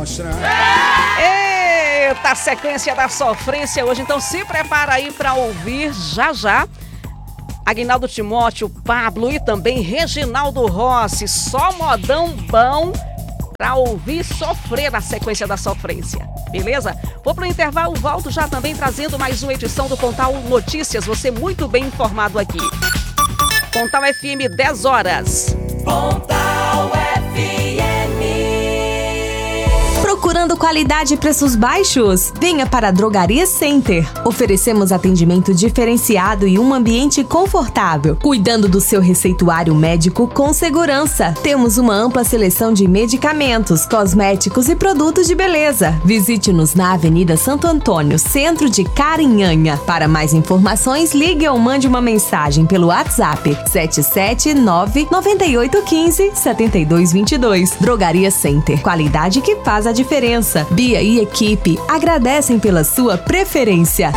mostrar. Eita, sequência da sofrência hoje. Então se prepara aí pra ouvir já. Aguinaldo Timóteo, Pablo e também Reginaldo Rossi. Só modão bom pra ouvir sofrer na sequência da sofrência. Beleza? Vou pro intervalo, volto já também trazendo mais uma edição do Pontal Notícias. Você muito bem informado aqui. Pontal FM, 10 horas. Pontal FM. Procurando qualidade e preços baixos? Venha para a Drogaria Center. Oferecemos atendimento diferenciado e um ambiente confortável, cuidando do seu receituário médico com segurança. Temos uma ampla seleção de medicamentos, cosméticos e produtos de beleza. Visite-nos na Avenida Santo Antônio, centro de Carinhanha. Para mais informações, ligue ou mande uma mensagem pelo WhatsApp 779-9815-7222. Drogaria Center. Qualidade que faz a diferença. Bia e equipe agradecem pela sua preferência.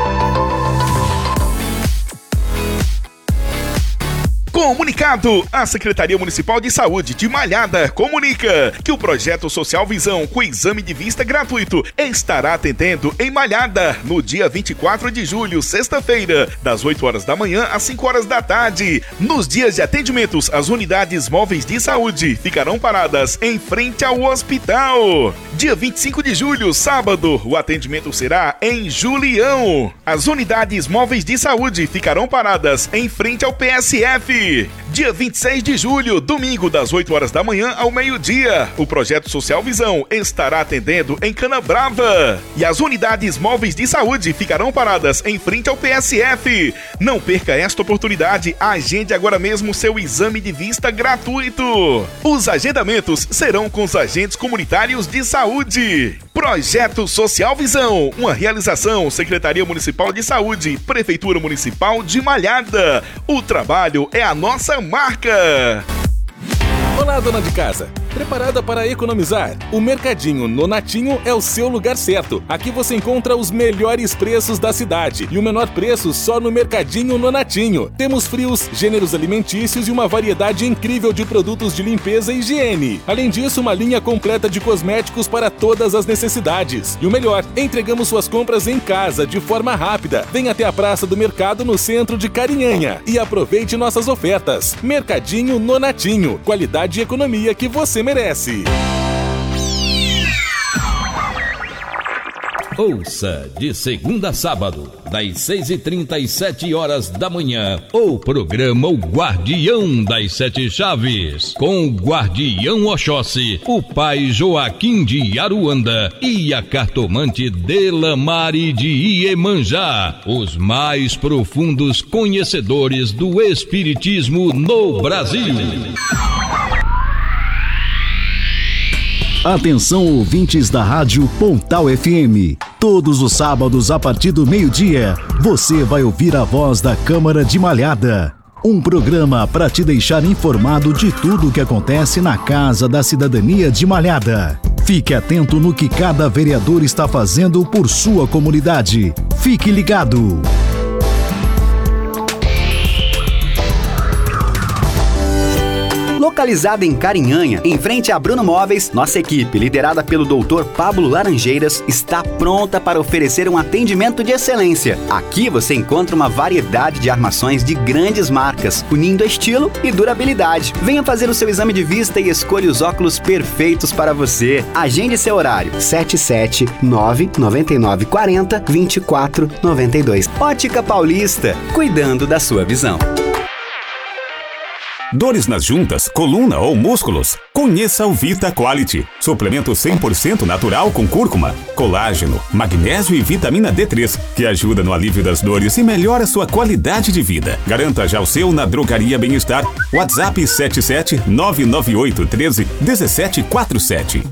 Comunicado! A Secretaria Municipal de Saúde de Malhada comunica que o projeto Social Visão com exame de vista gratuito estará atendendo em Malhada no dia 24 de julho, sexta-feira, das 8 horas da manhã às 5 horas da tarde. Nos dias de atendimentos, as unidades móveis de saúde ficarão paradas em frente ao hospital. Dia 25 de julho, sábado, o atendimento será em Julião. As unidades móveis de saúde ficarão paradas em frente ao PSF. Dia 26 de julho, domingo, das 8 horas da manhã ao meio-dia, o projeto Social Visão estará atendendo em Canabrava. E as unidades móveis de saúde ficarão paradas em frente ao PSF. Não perca esta oportunidade, agende agora mesmo seu exame de vista gratuito. Os agendamentos serão com os agentes comunitários de saúde. Projeto Social Visão, uma realização Secretaria Municipal de Saúde, Prefeitura Municipal de Malhada. O trabalho é a nossa marca. Olá, dona de casa. Preparada para economizar? O Mercadinho Nonatinho é o seu lugar certo. Aqui você encontra os melhores preços da cidade e o menor preço só no Mercadinho Nonatinho. Temos frios, gêneros alimentícios e uma variedade incrível de produtos de limpeza e higiene. Além disso, uma linha completa de cosméticos para todas as necessidades. E o melhor, entregamos suas compras em casa de forma rápida. Venha até a Praça do Mercado no centro de Carinhanha e aproveite nossas ofertas. Mercadinho Nonatinho. Qualidade e economia que você merece. Ouça de segunda a sábado, das 6h30 às 7 horas da manhã, o programa O Guardião das Sete Chaves, com o Guardião Oxóssi, o pai Joaquim de Aruanda e a cartomante Delamare de Iemanjá, os mais profundos conhecedores do espiritismo no Brasil. Atenção, ouvintes da Rádio Pontal FM. Todos os sábados, a partir do meio-dia, você vai ouvir a voz da Câmara de Malhada. Um programa para te deixar informado de tudo o que acontece na Casa da Cidadania de Malhada. Fique atento no que cada vereador está fazendo por sua comunidade. Fique ligado. Localizada em Carinhanha, em frente a Bruno Móveis, nossa equipe, liderada pelo Dr. Pablo Laranjeiras, está pronta para oferecer um atendimento de excelência. Aqui você encontra uma variedade de armações de grandes marcas, unindo estilo e durabilidade. Venha fazer o seu exame de vista e escolha os óculos perfeitos para você. Agende seu horário: 779-9940-2492. Ótica Paulista, cuidando da sua visão. Dores nas juntas, coluna ou músculos? Conheça o Vita Quality. Suplemento 100% natural com cúrcuma, colágeno, magnésio e vitamina D3, que ajuda no alívio das dores e melhora sua qualidade de vida. Garanta já o seu na Drogaria Bem-Estar. WhatsApp 77998131747.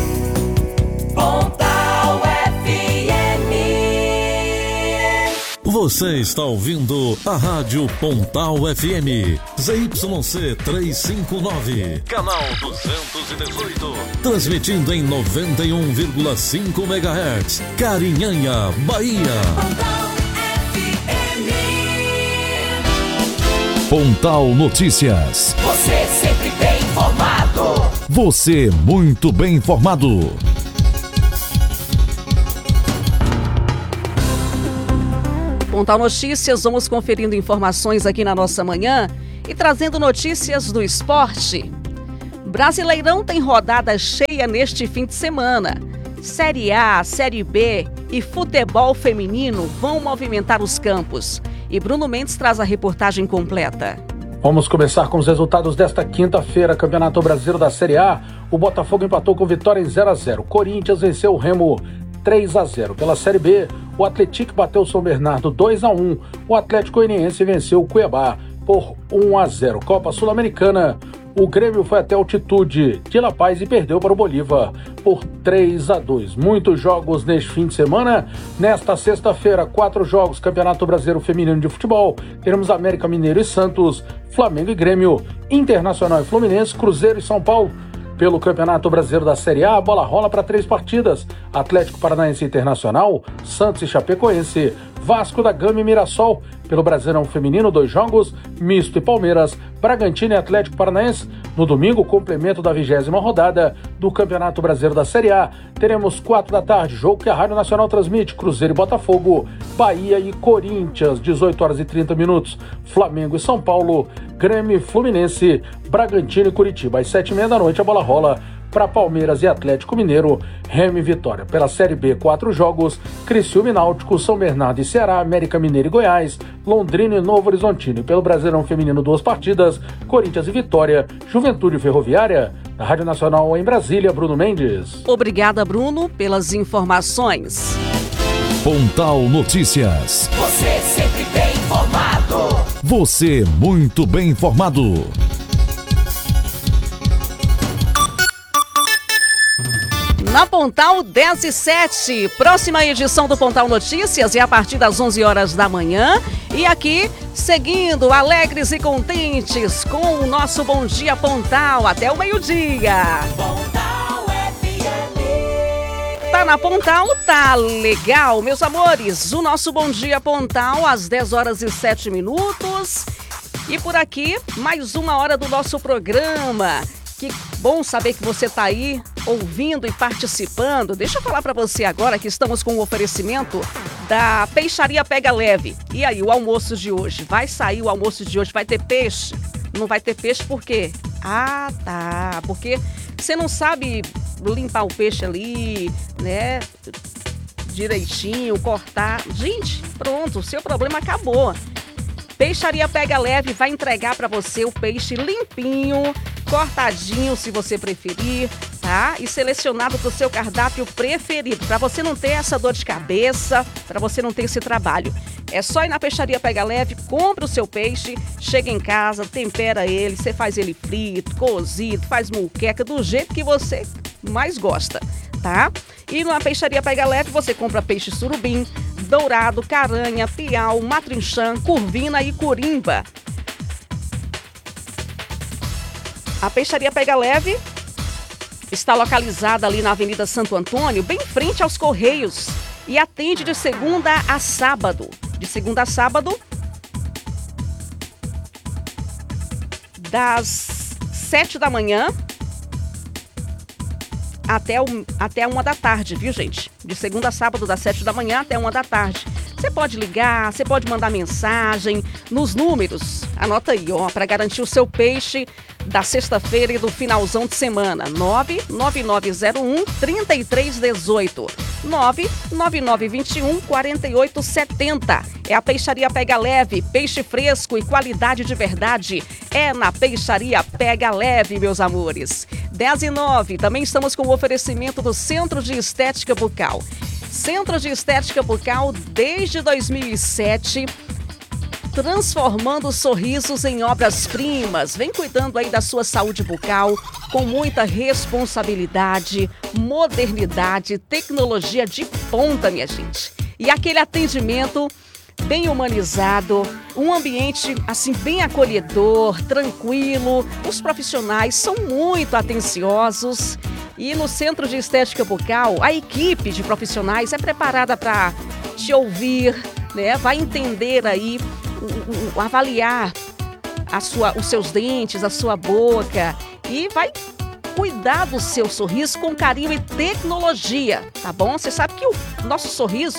Você está ouvindo a Rádio Pontal FM, ZYC 359, canal 218, transmitindo em 91,5 MHz, Carinhanha, Bahia. Pontal Notícias. Você sempre bem informado. Você muito bem informado. Pontal Notícias, vamos conferindo informações aqui na nossa manhã e trazendo notícias do esporte. Brasileirão tem rodada cheia neste fim de semana. Série A, Série B e futebol feminino vão movimentar os campos. E Bruno Mendes traz a reportagem completa. Vamos começar com os resultados desta quinta-feira. Campeonato Brasileiro da Série A. O Botafogo empatou com Vitória em 0-0. Corinthians venceu o Remo 3-0. Pela Série B, o Atlético bateu o São Bernardo 2-1. O Atlético Goianiense venceu o Cuiabá por 1-0. Copa Sul-Americana. O Grêmio foi até altitude de La Paz e perdeu para o Bolívar por 3-2. Muitos jogos neste fim de semana. Nesta sexta-feira, 4 jogos. Campeonato Brasileiro Feminino de Futebol. Teremos América Mineiro e Santos, Flamengo e Grêmio, Internacional e Fluminense, Cruzeiro e São Paulo. Pelo Campeonato Brasileiro da Série A, a bola rola para 3 partidas. Atlético Paranaense Internacional, Santos e Chapecoense, Vasco da Gama e Mirassol. Pelo Brasileirão Feminino, 2 jogos, Misto e Palmeiras, Bragantino e Atlético Paranaense. No domingo, complemento da 20ª rodada do Campeonato Brasileiro da Série A. Teremos 4 da tarde, jogo que a Rádio Nacional transmite, Cruzeiro e Botafogo, Bahia e Corinthians, 18h30, Flamengo e São Paulo, Grêmio e Fluminense, Bragantino e Curitiba. Às 7h30 a bola rola para Palmeiras e Atlético Mineiro, Remo e Vitória. Pela Série B, 4 jogos, Criciúma e Náutico, São Bernardo e Ceará, América Mineiro e Goiás, Londrina e Novo Horizontino. E pelo Brasileirão Feminino, 2 partidas, Corinthians e Vitória, Juventude e Ferroviária. Da Rádio Nacional em Brasília, Bruno Mendes. Obrigada, Bruno, pelas informações. Pontal Notícias. Você sempre bem informado. Você muito bem informado. Na Pontal 10h07, próxima edição do Pontal Notícias é a partir das 11 horas da manhã. E aqui, seguindo alegres e contentes com o nosso Bom Dia Pontal até o meio-dia. Pontal FM. Tá na Pontal? Tá legal, meus amores. O nosso Bom Dia Pontal às 10h07. E por aqui, mais uma hora do nosso programa. Que bom saber que você está aí ouvindo e participando. Deixa eu falar para você agora que estamos com o oferecimento da Peixaria Pega Leve. E aí, o almoço de hoje? Vai sair o almoço de hoje? Vai ter peixe? Não vai ter peixe por quê? Ah, tá. Porque você não sabe limpar o peixe ali, né? Direitinho, cortar. Gente, pronto, o seu problema acabou. Peixaria Pega Leve vai entregar para você o peixe limpinho, cortadinho, se você preferir, tá? E selecionado para o seu cardápio preferido, para você não ter essa dor de cabeça, para você não ter esse trabalho. É só ir na Peixaria Pega Leve, compra o seu peixe, chega em casa, tempera ele, você faz ele frito, cozido, faz muqueca, do jeito que você mais gosta, tá? E na Peixaria Pega Leve você compra peixe surubim, dourado, caranha, piau, matrinchã, curvina e curimba. A Peixaria Pega Leve está localizada ali na Avenida Santo Antônio, bem em frente aos Correios, e atende de segunda a sábado. De segunda a sábado, das 7 da manhã até 1 da tarde, viu, gente? De segunda a sábado, das 7 da manhã até 1 da tarde. Você pode ligar, você pode mandar mensagem nos números. Anota aí, ó, para garantir o seu peixe da sexta-feira e do finalzão de semana. 99901-3318. 99921-4870. É a Peixaria Pega Leve, peixe fresco e qualidade de verdade. É na Peixaria Pega Leve, meus amores. 10h09, também estamos com o oferecimento do Centro de Estética Bucal. Centro de Estética Bucal desde 2007, transformando sorrisos em obras-primas. Vem cuidando aí da sua saúde bucal com muita responsabilidade, modernidade, tecnologia de ponta, minha gente. E aquele atendimento bem humanizado, um ambiente assim bem acolhedor, tranquilo. Os profissionais são muito atenciosos. E no Centro de Estética Bucal, a equipe de profissionais é preparada para te ouvir, né? Vai entender aí, avaliar os seus dentes, a sua boca e vai cuidar do seu sorriso com carinho e tecnologia, tá bom? Você sabe que o nosso sorriso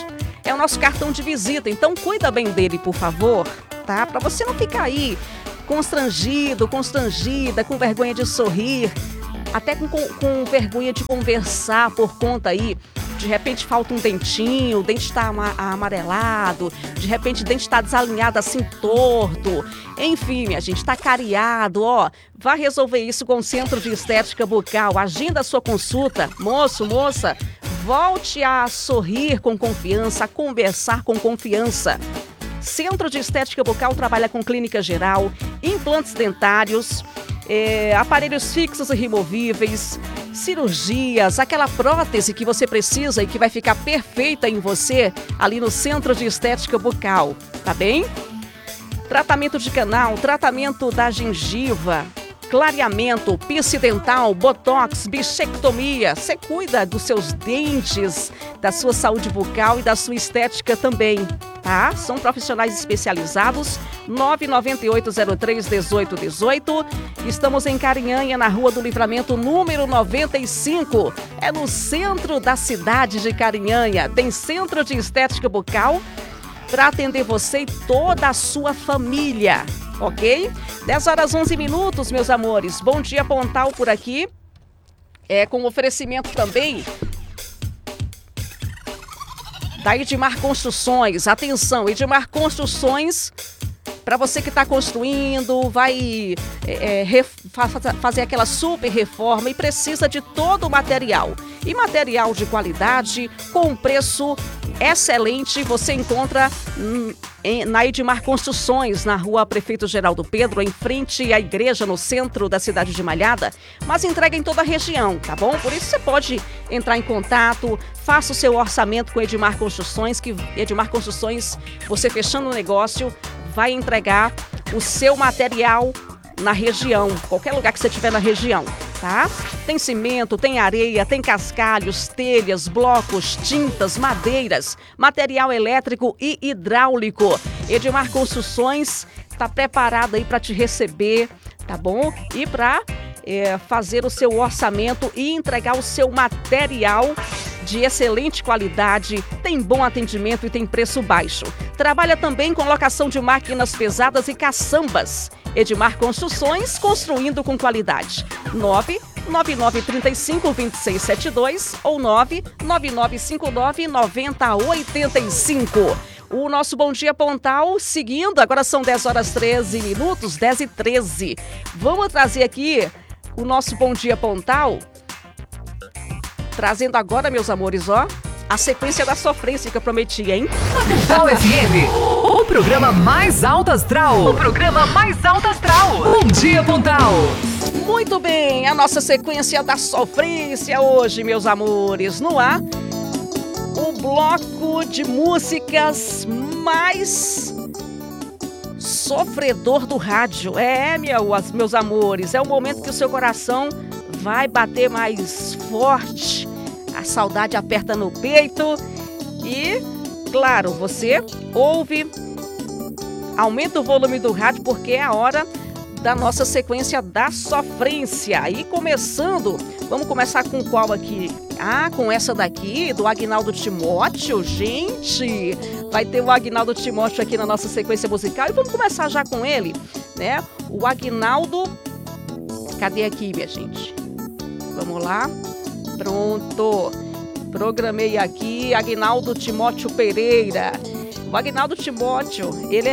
é o nosso cartão de visita. Então cuida bem dele, por favor, tá? Para você não ficar aí constrangido, constrangida, com vergonha de sorrir, até com vergonha de conversar por conta aí. De repente falta um dentinho, o dente está amarelado, de repente o dente está desalinhado assim, torto. Enfim, minha gente, está cariado, ó. Vá resolver isso com o Centro de Estética Bucal. Agenda a sua consulta. Moço, moça, volte a sorrir com confiança, a conversar com confiança. Centro de Estética Bucal trabalha com clínica geral, implantes dentários, aparelhos fixos e removíveis, cirurgias, aquela prótese que você precisa e que vai ficar perfeita em você ali no Centro de Estética Bucal, tá bem? Tratamento de canal, tratamento da gengiva, clareamento, piercing dental, botox, bichectomia. Você cuida dos seus dentes, da sua saúde bucal e da sua estética também, tá? São profissionais especializados. 998031818. Estamos em Carinhanha, na Rua do Livramento, número 95. É no centro da cidade de Carinhanha. Tem Centro de Estética Bucal para atender você e toda a sua família, ok? 10h11, meus amores. Bom dia, Pontal, por aqui. Com oferecimento também da Edmar Construções. Atenção, Edmar Construções, para você que está construindo, vai fazer aquela super reforma e precisa de todo o material. E material de qualidade, com preço excelente, você encontra na Edmar Construções, na Rua Prefeito Geraldo Pedro, em frente à igreja, no centro da cidade de Malhada, mas entrega em toda a região, tá bom? Por isso você pode entrar em contato, faça o seu orçamento com Edmar Construções, que Edmar Construções, você fechando o negócio, vai entregar o seu material na região, qualquer lugar que você estiver na região, tá? Tem cimento, tem areia, tem cascalhos, telhas, blocos, tintas, madeiras, material elétrico e hidráulico. Edmar Construções está preparado aí para te receber, tá bom? E para fazer o seu orçamento e entregar o seu material de excelente qualidade, tem bom atendimento e tem preço baixo. Trabalha também com locação de máquinas pesadas e caçambas. Edmar Construções, construindo com qualidade. 99935-2672 ou 99959-9085. O nosso Bom Dia Pontal seguindo, agora são 10h13, 10h13. Vamos trazer aqui o nosso Bom Dia Pontal, trazendo agora, meus amores, ó, a sequência da sofrência que eu prometi, hein? Pontal FM, o programa mais alto astral. O programa mais alto astral. Bom Dia Pontal. Muito bem, a nossa sequência da sofrência hoje, meus amores, no ar. O bloco de músicas mais sofredor do rádio. Meus amores, é o momento que o seu coração vai bater mais forte. A saudade aperta no peito e, claro, você ouve, aumenta o volume do rádio porque é a hora da nossa sequência da sofrência. E começando, vamos começar com qual aqui? Com essa daqui, do Aguinaldo Timóteo. Gente, vai ter o Aguinaldo Timóteo aqui na nossa sequência musical e vamos começar já com ele, né? O Aguinaldo, cadê aqui, minha gente? Vamos lá. Pronto, programei aqui, Aguinaldo Timóteo Pereira. O Aguinaldo Timóteo, ele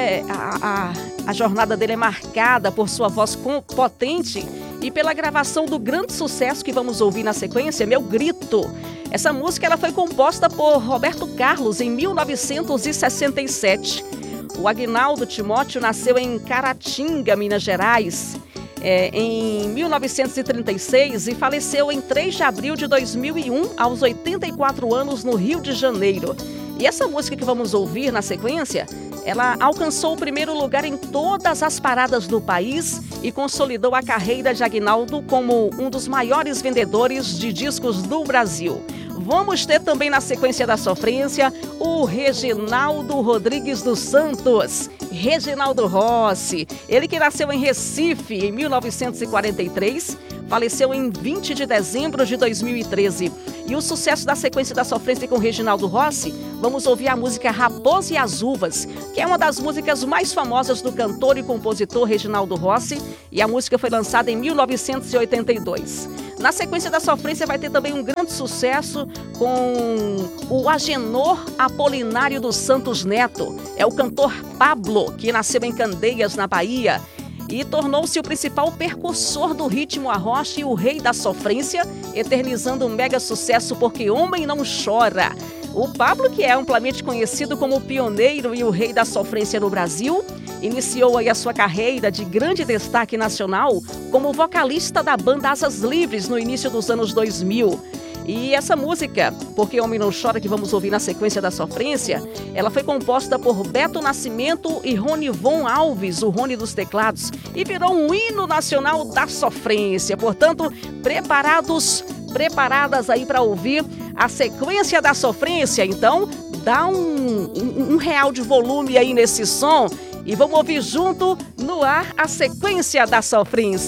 a jornada dele é marcada por sua voz potente e pela gravação do grande sucesso que vamos ouvir na sequência, Meu Grito. Essa música ela foi composta por Roberto Carlos em 1967. O Aguinaldo Timóteo nasceu em Caratinga, Minas Gerais, em 1936 e faleceu em 3 de abril de 2001, aos 84 anos, no Rio de Janeiro. E essa música que vamos ouvir na sequência, ela alcançou o primeiro lugar em todas as paradas do país e consolidou a carreira de Aguinaldo como um dos maiores vendedores de discos do Brasil. Vamos ter também na sequência da sofrência o Reginaldo Rodrigues dos Santos, Reginaldo Rossi. Ele que nasceu em Recife em 1943, faleceu em 20 de dezembro de 2013. E o sucesso da sequência da sofrência com Reginaldo Rossi, vamos ouvir a música Raposa e as Uvas, que é uma das músicas mais famosas do cantor e compositor Reginaldo Rossi, e a música foi lançada em 1982. Na sequência da sofrência vai ter também um grande sucesso com o Agenor Apolinário dos Santos Neto. É o cantor Pablo, que nasceu em Candeias, na Bahia, e tornou-se o principal percussor do ritmo arrocha e o rei da sofrência, eternizando um mega sucesso Porque Homem Não Chora. O Pablo, que é amplamente conhecido como o pioneiro e o rei da sofrência no Brasil, iniciou aí a sua carreira de grande destaque nacional como vocalista da banda Asas Livres no início dos anos 2000. E essa música, Porque Homem Não Chora, que vamos ouvir na sequência da sofrência, ela foi composta por Beto Nascimento e Ronivon Alves, o Rony dos teclados, e virou um hino nacional da sofrência. Portanto, preparadas aí para ouvir a sequência da sofrência? Então, dá um real de volume aí nesse som e vamos ouvir junto no ar a sequência da sofrência.